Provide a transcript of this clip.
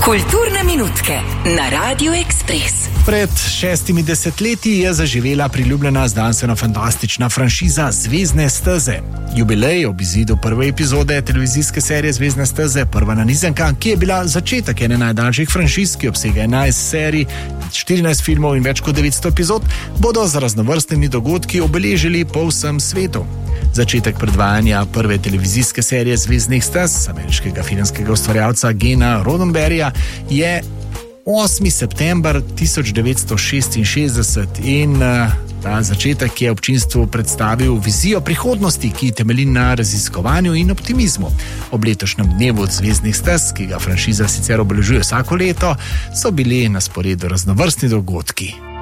Kulturne minutke na Radiu Ekspres. Pred 6 desetletji je zaživela priljubljena znanstveno-fantastična franšiza Zvezdne steze. Jubilej ob izidu prve epizode televizijske serije Zvezdne steze, prva nanizanka, ki je bila začetek ene najdaljših franšiz, ki obsega 11 serij, 14 filmov in več kot 900 epizod, bodo z raznovrstnimi dogodki obeležili po vsem svetu. Začetek predvajanja prve televizijske serije Zvezdnih stez ameriškega filmskega ustvarjalca Gena Roddenberryja je 8. september 1966 in ta začetek je občinstvu predstavil vizijo prihodnosti, ki temelji na raziskovanju in optimizmu. Ob letošnjem dnevu Zvezdnih stez, ki ga franšiza sicer obeležuje vsako leto, so bili na sporedu raznovrstni dogodki.